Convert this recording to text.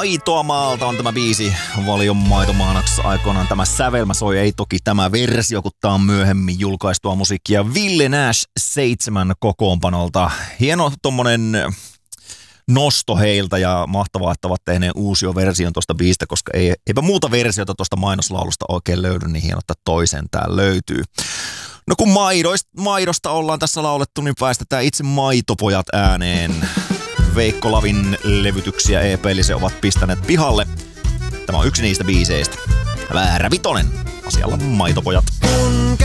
Maalta on tämä biisi Valion maitomaanaksi aikoinaan. Tämä sävelmä soi, ei toki tämä versio, kun tää on myöhemmin julkaistua musiikkia Ville Nash 7 kokoonpanolta. Hieno tommonen nosto heiltä ja mahtavaa, että ovat tehneet uusia version tosta biisistä, koska eipä muuta versiota tosta mainoslaulusta oikein löydy, niin hieno, että toisen tää löytyy. No kun maidosta ollaan tässä laulettu, niin päästetään itse maitopojat ääneen. Veikko Lavin levytyksiä EP-lise ovat pistäneet pihalle. Tämä on yksi niistä biiseistä. Väärä vitonen. Asialla maitopojat.